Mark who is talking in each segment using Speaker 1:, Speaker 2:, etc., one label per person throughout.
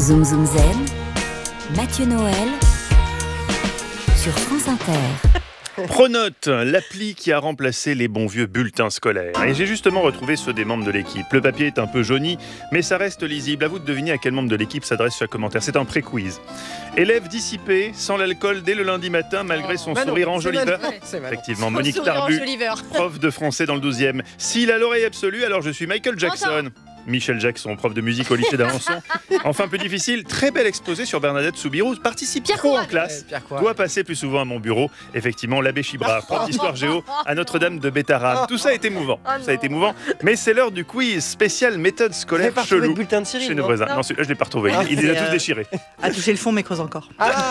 Speaker 1: Zoom Zoom Zen, Mathieu Noël sur France Inter.
Speaker 2: Pronote, l'appli qui a remplacé les bons vieux bulletins scolaires. Et j'ai justement retrouvé ceux des membres de l'équipe. Le papier est un peu jauni, mais ça reste lisible. À vous de deviner à quel membre de l'équipe s'adresse chaque commentaire. C'est un pré-quiz. Élève dissipé, sans l'alcool dès le lundi matin, malgré son sourire enjoliveur. Effectivement, Monique Tarbu, prof de français dans le 12e. S'il a l'oreille absolue, alors je suis Michael Jackson. Michel Jackson, prof de musique au lycée d'Alençon. Enfin, plus difficile, très bel exposé sur Bernadette Soubirous. Participe trop en classe. Doit passer plus souvent à mon bureau. Effectivement, l'abbé Chibra, prof d'histoire géo à Notre-Dame de Bétarab. Tout ça a été émouvant. Mais c'est l'heure du quiz spécial méthode scolaire chelou.
Speaker 3: Le bulletin de Cyril,
Speaker 2: chez nos voisins. Non, celui-là, je ne l'ai pas retrouvé. Il les a tous déchirés.
Speaker 4: À toucher le fond, mais creuse encore.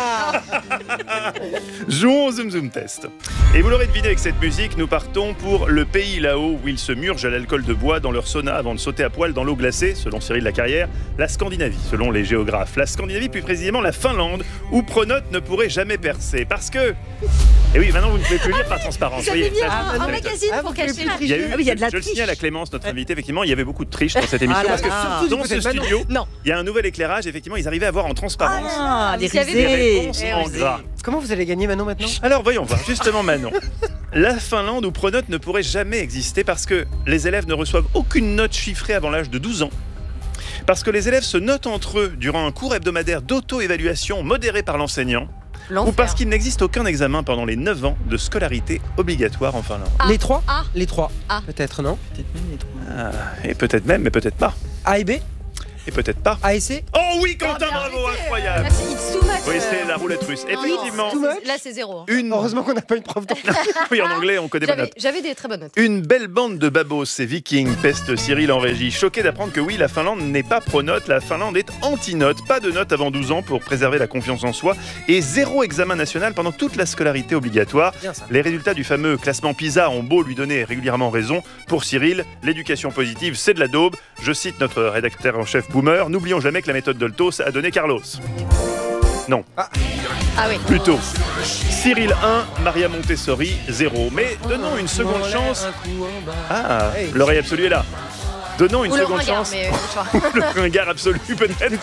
Speaker 2: Jouons au Zoom Zoom Test. Et vous l'aurez deviné avec cette musique, nous partons pour le pays là-haut où ils se murgent à l'alcool de bois dans leur sauna avant de sauter à poil dans l'eau glacée, selon Cyril Lacarrière, la Scandinavie, selon les géographes. La Scandinavie, plus précisément la Finlande, où Pronote ne pourrait jamais percer. Parce que... Et oui, maintenant vous ne pouvez plus lire par transparence.
Speaker 5: Vous avez mis un magazine pour cacher la triche.
Speaker 2: Il y a de la triche. Je le signale à Clémence, notre invitée, effectivement, il y avait beaucoup de triche dans cette émission. Parce que surtout dans ce studio, il y a un nouvel éclairage. Effectivement, ils arrivaient à voir en transparence
Speaker 4: les
Speaker 2: réponses en gras.
Speaker 3: Comment vous allez gagner Manon maintenant ?
Speaker 2: Alors voyons voir, justement Manon. La Finlande où Pronote ne pourrait jamais exister parce que les élèves ne reçoivent aucune note chiffrée avant l'âge de 12 ans. Parce que les élèves se notent entre eux durant un cours hebdomadaire d'auto-évaluation modéré par l'enseignant. Ou parce qu'il n'existe aucun examen pendant les 9 ans de scolarité obligatoire en Finlande.
Speaker 3: Les trois ? Les trois. Peut-être, non ?
Speaker 4: Peut-être même les trois.
Speaker 2: Et peut-être même, mais peut-être pas.
Speaker 3: A et B ?
Speaker 2: Et peut-être pas.
Speaker 3: A et C ?
Speaker 2: Oh oui, Quentin, bravo, incroyable. Oui, c'est la roulette russe. Effectivement.
Speaker 5: Là, c'est 0.
Speaker 3: Heureusement qu'on n'a pas une prof d'anglais.
Speaker 2: Oui, en anglais, on connaît pas notes.
Speaker 5: J'avais des très bonnes notes.
Speaker 2: Une belle bande de babos, ces vikings, peste Cyril en régie. Choqué d'apprendre que oui, la Finlande n'est pas pro-note, la Finlande est anti-note. Pas de notes avant 12 ans pour préserver la confiance en soi. Et 0 examen national pendant toute la scolarité obligatoire. Les résultats du fameux classement PISA ont beau lui donner régulièrement raison. Pour Cyril, l'éducation positive, c'est de la daube. Je cite notre rédacteur en chef Boomer. N'oublions jamais que la méthode Doltos a donné Carlos. Non.
Speaker 5: Ah oui.
Speaker 2: Plutôt. Cyril 1, Maria Montessori 0. Mais donnons une seconde chance. Ah, l'oreille absolue est là. Donnons une seconde chance. Le ringard absolu peut-être.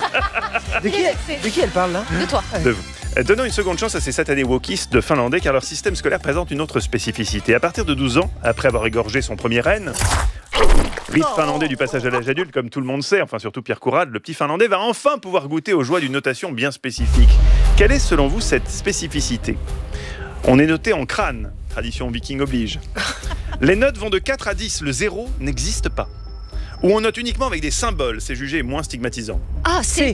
Speaker 3: De qui elle parle là ?
Speaker 5: De toi.
Speaker 2: De vous. Donnons une seconde chance à ces satanés wokistes de finlandais car leur système scolaire présente une autre spécificité. À partir de 12 ans, après avoir égorgé son premier renne, rite finlandais du passage à l'âge adulte, comme tout le monde sait, enfin surtout Pierre Courade, le petit finlandais va enfin pouvoir goûter aux joies d'une notation bien spécifique. Quelle est selon vous cette spécificité ? On est noté en crâne, tradition viking oblige. Les notes vont de 4 à 10, le 0 n'existe pas. Ou on note uniquement avec des symboles, c'est jugé moins stigmatisant.
Speaker 5: Ah, c'est...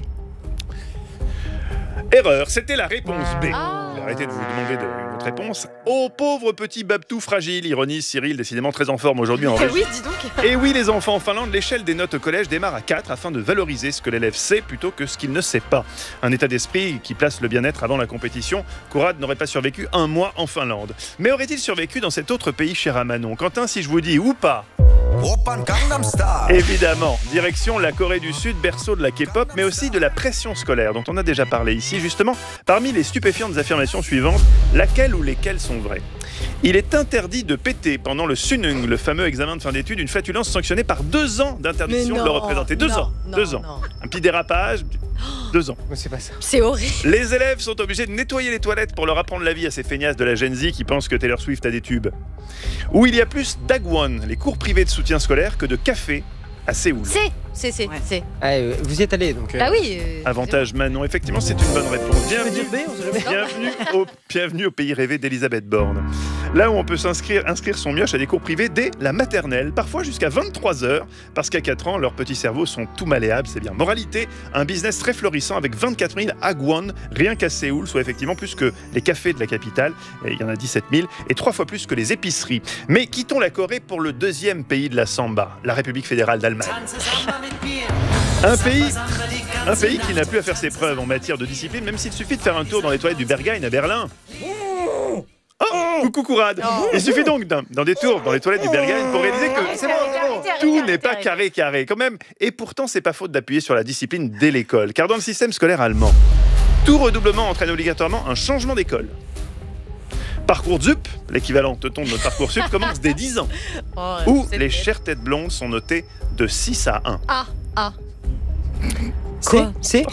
Speaker 2: Erreur, c'était la réponse B. Arrêtez de vous demander votre réponse. Oh, pauvre petit Babtou fragile, ironise Cyril, décidément très en forme aujourd'hui en régie.
Speaker 5: Oui, dis donc.
Speaker 2: Et oui, les enfants en Finlande, l'échelle des notes au collège démarre à 4 afin de valoriser ce que l'élève sait plutôt que ce qu'il ne sait pas. Un état d'esprit qui place le bien-être avant la compétition. Courade n'aurait pas survécu un mois en Finlande. Mais aurait-il survécu dans cet autre pays cher à Manon ? Quentin, si je vous dis ou pas ? Évidemment, direction la Corée du Sud, berceau de la K-pop, mais aussi de la pression scolaire, dont on a déjà parlé ici. Justement, parmi les stupéfiantes affirmations suivantes, laquelle ou lesquelles sont vraies ? Il est interdit de péter pendant le Sunung, le fameux examen de fin d'études, une flatulence sanctionnée par 2 ans d'interdiction de le représenter. 2 ans. 2 ans. Un petit dérapage, 2 ans.
Speaker 3: C'est pas ça.
Speaker 5: C'est horrible.
Speaker 2: Les élèves sont obligés de nettoyer les toilettes pour leur apprendre la vie à ces feignasses de la Gen Z qui pensent que Taylor Swift a des tubes. Où il y a plus d'Agwon, les cours privés de soutien scolaire, que de café à Séoul.
Speaker 5: C'est.
Speaker 3: Vous y êtes allé donc.
Speaker 5: Ah oui.
Speaker 2: Avantage Manon, effectivement, c'est une bonne réponse. Bienvenue au pays rêvé d'Elisabeth Borne. Là où on peut inscrire son mioche à des cours privés dès la maternelle, parfois jusqu'à 23h, parce qu'à 4 ans, leurs petits cerveaux sont tout malléables, c'est bien. Moralité, un business très florissant avec 24 000 Agwon, rien qu'à Séoul, soit effectivement plus que les cafés de la capitale, et il y en a 17 000, et 3 fois plus que les épiceries. Mais quittons la Corée pour le deuxième pays de la samba, la République fédérale d'Allemagne. Un pays qui n'a plus à faire ses preuves en matière de discipline, même s'il suffit de faire un tour dans les toilettes du Berghain à Berlin. Oh, coucou Courade. Il suffit donc d'un détour dans les toilettes du Berghain pour réaliser que tout n'est pas carré quand même. Et pourtant, c'est pas faute d'appuyer sur la discipline dès l'école, car dans le système scolaire allemand, tout redoublement entraîne obligatoirement un changement d'école. Parcoursup, l'équivalent teuton de notre Parcoursup, commence dès 10 ans, où les chères têtes blondes sont notées de 6 à 1.
Speaker 3: C'est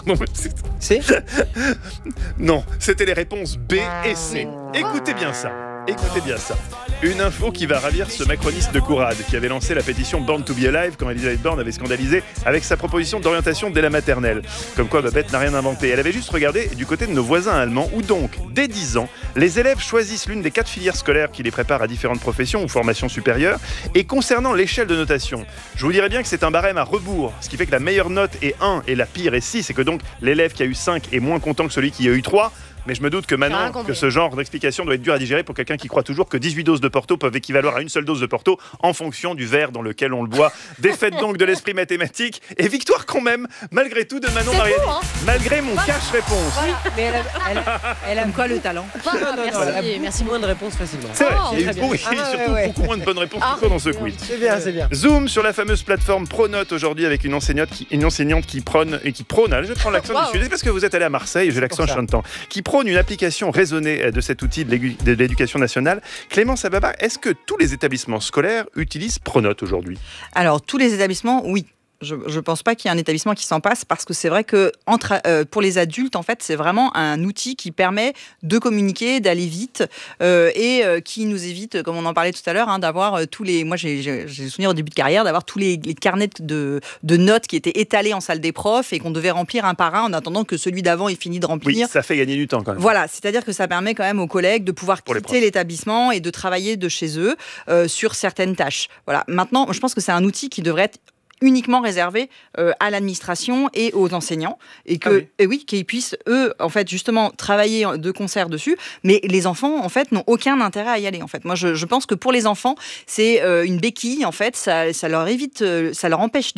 Speaker 2: Non, c'était les réponses B et C. Écoutez bien ça. Une info qui va ravir ce macroniste de Courade qui avait lancé la pétition Born to be Alive quand Elisabeth Borne avait scandalisé avec sa proposition d'orientation dès la maternelle. Comme quoi Babette n'a rien inventé. Elle avait juste regardé du côté de nos voisins allemands où donc, dès 10 ans, les élèves choisissent l'une des 4 filières scolaires qui les préparent à différentes professions ou formations supérieures. Et concernant l'échelle de notation, je vous dirais bien que c'est un barème à rebours, ce qui fait que la meilleure note est 1 et la pire est 6, et que donc l'élève qui a eu 5 est moins content que celui qui a eu 3. Mais je me doute que maintenant, que ce genre d'explication doit être dur à digérer pour quelqu'un qui croit toujours que 18 doses de Porto peuvent équivaloir à une seule dose de Porto en fonction du verre dans lequel on le boit. Défaite donc de l'esprit mathématique et victoire quand même, malgré tout, de Manon Mariani. Malgré mon cache-réponse.
Speaker 3: Oui, mais elle a
Speaker 4: quoi le talent?
Speaker 5: Merci.
Speaker 3: Moins de réponses facilement.
Speaker 2: C'est vrai, il y a eu surtout beaucoup moins de bonnes réponses dans ce quiz.
Speaker 3: C'est bien.
Speaker 2: Zoom sur la fameuse plateforme Pronote aujourd'hui avec une enseignante qui prône, je prends l'accent du sud, parce que vous êtes allé à Marseille, j'ai l'accent chantant, qui prône une application raisonnée de cet outil de l'éducation nationale. Clémence Ababa, est-ce que tous les établissements scolaires utilisent Pronote aujourd'hui?
Speaker 4: Alors, tous les établissements, oui. Je ne pense pas qu'il y ait un établissement qui s'en passe parce que c'est vrai que pour les adultes, en fait, c'est vraiment un outil qui permet de communiquer, d'aller vite et qui nous évite, comme on en parlait tout à l'heure, d'avoir tous les... Moi, j'ai le souvenir au début de carrière d'avoir tous les carnets de notes qui étaient étalés en salle des profs et qu'on devait remplir un par un en attendant que celui d'avant ait fini de remplir.
Speaker 2: Oui, ça fait gagner du temps quand même.
Speaker 4: Voilà, c'est-à-dire que ça permet quand même aux collègues de pouvoir quitter l'établissement et de travailler de chez eux sur certaines tâches. Voilà. Maintenant, je pense que c'est un outil qui devrait être uniquement réservé à l'administration et aux enseignants et qu'ils puissent eux en fait justement travailler de concert dessus, mais les enfants en fait n'ont aucun intérêt à y aller en fait. Moi je pense que pour les enfants c'est une béquille en fait, ça leur empêche